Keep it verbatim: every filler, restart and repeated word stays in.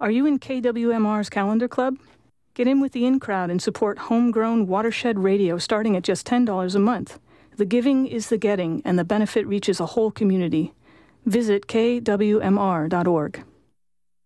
Are you in K W M R's Calendar Club? Get in with the in crowd and support homegrown watershed radio starting at just ten dollars a month. The giving is the getting, and the benefit reaches a whole community. Visit K W M R dot org.